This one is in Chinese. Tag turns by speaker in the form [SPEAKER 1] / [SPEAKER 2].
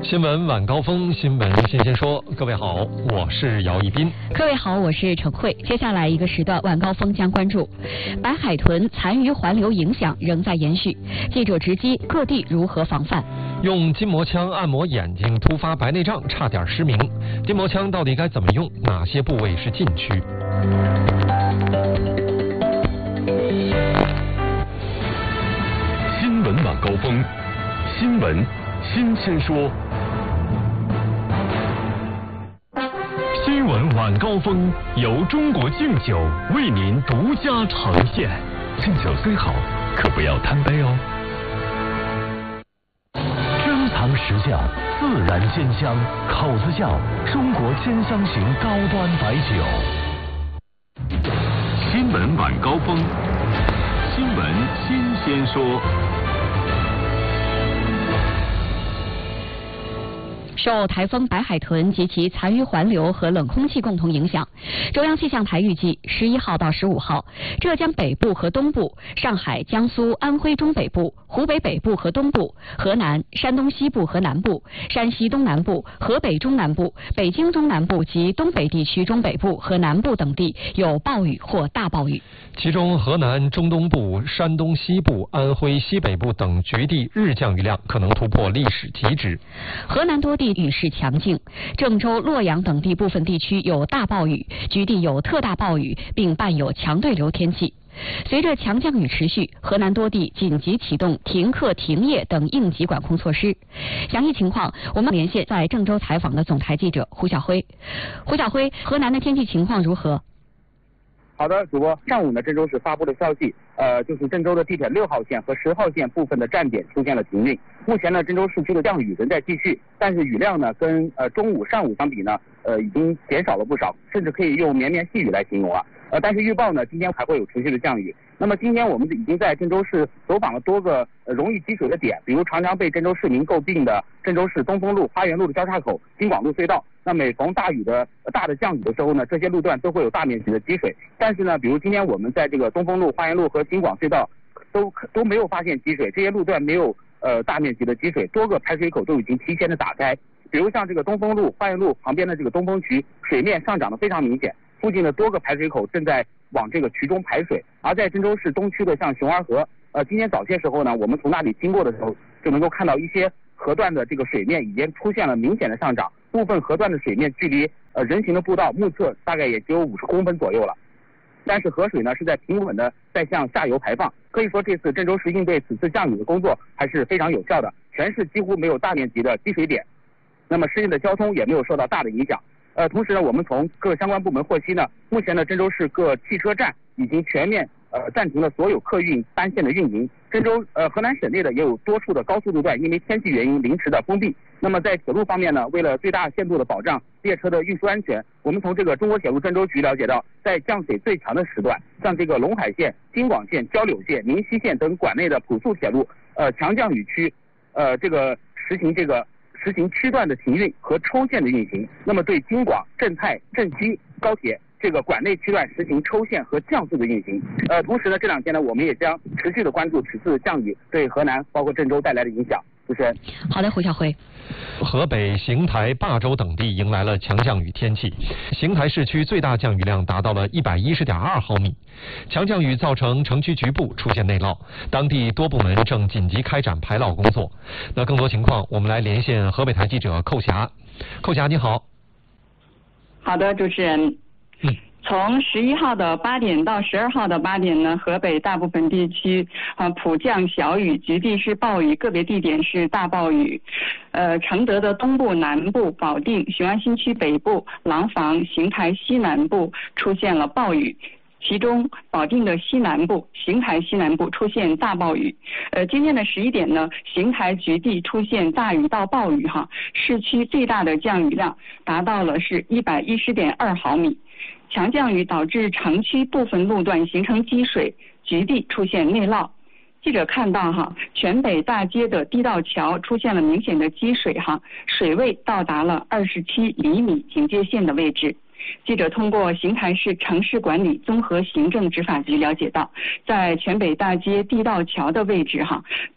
[SPEAKER 1] 新闻晚高峰，新闻新鲜说。各位好，我是姚一斌。
[SPEAKER 2] 各位好，我是陈慧。接下来一个时段晚高峰将关注白海豚残余环流影响仍在延续，记者直击各地如何防范。
[SPEAKER 1] 用筋膜枪按摩眼睛突发白内障，差点失明。筋膜枪到底该怎么用？哪些部位是禁区？
[SPEAKER 3] 新闻晚高峰，新闻新鲜说。新闻晚高峰由中国敬酒为您独家呈现。敬酒虽好，可不要贪杯哦。珍藏实窖，自然鲜香，口子窖，中国鲜香型高端白酒。新闻晚高峰，新闻新鲜说。
[SPEAKER 2] 受台风白海豚及其残余环流和冷空气共同影响，中央气象台预计11号到15号，浙江北部和东部、上海、江苏、安徽中北部、湖北北部和东部、河南、山东西部和南部、山西东南部、河北中南部、北京中南部及东北地区中北部和南部等地有暴雨或大暴雨。
[SPEAKER 1] 其中，河南中东部、山东西部、安徽西北部等局地日降雨量可能突破历史极值。
[SPEAKER 2] 河南多地雨势强劲，郑州、洛阳等地部分地区有大暴雨，局地有特大暴雨，并伴有强对流天气。随着强降雨持续，河南多地紧急启动停课停业等应急管控措施。详细情况，我们连线在郑州采访的总台记者胡晓辉。胡晓辉，河南的天气情况如何？
[SPEAKER 4] 好的，主播，上午呢，郑州市发布的消息，就是郑州的地铁6号线和10号线部分的站点出现了停运。目前呢，郑州市区的降雨仍在继续，但是雨量呢，跟中午、上午相比呢，已经减少了不少，甚至可以用绵绵细雨来形容了。但是预报呢，今天还会有持续的降雨。那么今天我们已经在郑州市走访了多个容易积水的点，比如常常被郑州市民诟病的郑州市东风路、花园路的交叉口、京广路隧道。那每逢大的降雨的时候呢，这些路段都会有大面积的积水。但是呢，比如今天我们在这个东风路、花园路和京广隧道都没有发现积水，这些路段没有大面积的积水，多个排水口都已经提前的打开。比如像这个东风路、花园路旁边的这个东风渠，水面上涨的非常明显，附近的多个排水口正在往这个渠中排水。而在郑州市东区的像熊儿河，今天早些时候呢，我们从那里经过的时候，就能够看到一些河段的这个水面已经出现了明显的上涨，部分河段的水面距离人行的步道目测大概也只有50公分左右了。但是河水呢是在平稳的在向下游排放，可以说这次郑州市应对此次降雨的工作还是非常有效的，全市几乎没有大面积的积水点，那么市内的交通也没有受到大的影响。同时呢，我们从各相关部门获悉呢，目前呢郑州市各汽车站已经全面暂停了所有客运单线的运营。郑州河南省内的也有多处的高速路段因为天气原因临时的封闭。那么在铁路方面呢，为了最大限度的保障列车的运输安全，我们从这个中国铁路郑州局了解到，在降水最强的时段，像这个陇海线、京广线、交柳线、宁西线等管内的普速铁路强降雨区实行区段的停运和抽线的运行。那么对京广、郑泰、郑西高铁这个管内区段实行抽线和降速的运行。同时呢，这2天呢，我们也将持续的关注此次降雨对河南包括郑州带来的影响。主持人，
[SPEAKER 2] 好的，胡晓辉。
[SPEAKER 1] 河北邢台、霸州等地迎来了强降雨天气，邢台市区最大降雨量达到了110.2毫米。强降雨造成城区局部出现内涝，当地多部门正紧急开展排涝工作。那更多情况，我们来连线河北台记者寇霞。寇霞，你好。
[SPEAKER 5] 好的，主持人。从11号的8点到12号的8点呢，河北大部分地区普降小雨，局地是暴雨，个别地点是大暴雨。承德的东部、南部、保定、雄安新区北部、廊坊、邢台西南部出现了暴雨。其中保定的西南部、邢台西南部出现大暴雨。今天的11点呢，邢台局地出现大雨到暴雨市区最大的降雨量达到了是110.2毫米。强降雨导致城区部分路段形成积水，局地出现内涝。记者看到全北大街的地道桥出现了明显的积水水位到达了27厘米警戒线的位置。记者通过邢台市城市管理综合行政执法局了解到，在全北大街地道桥的位置